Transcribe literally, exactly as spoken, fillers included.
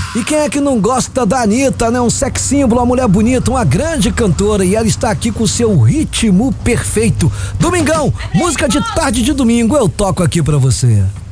E quem é que não gosta da Anitta, né? Um sex símbolo, uma mulher bonita, uma grande cantora, e ela está aqui com o seu ritmo perfeito. Domingão, música de tarde de domingo, eu toco aqui pra você.